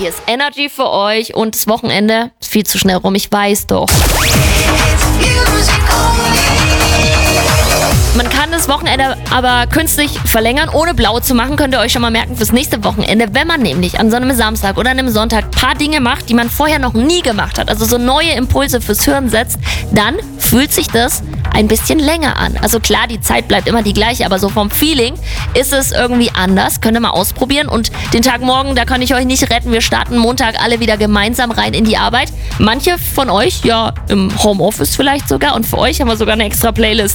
hier ist Energy für euch und das Wochenende ist viel zu schnell rum, ich weiß doch. Man kann das Wochenende aber künstlich verlängern, ohne blau zu machen, könnt ihr euch schon mal merken fürs nächste Wochenende. Wenn man nämlich an so einem Samstag oder einem Sonntag ein paar Dinge macht, die man vorher noch nie gemacht hat, also so neue Impulse fürs Hirn setzt, dann fühlt sich das ein bisschen länger an. Also klar, die Zeit bleibt immer die gleiche, aber so vom Feeling ist es irgendwie anders. Könnt ihr mal ausprobieren und den Tag morgen, da kann ich euch nicht retten. Wir starten Montag alle wieder gemeinsam rein in die Arbeit. Manche von euch, ja, im Homeoffice vielleicht sogar und für euch haben wir sogar eine extra Playlist.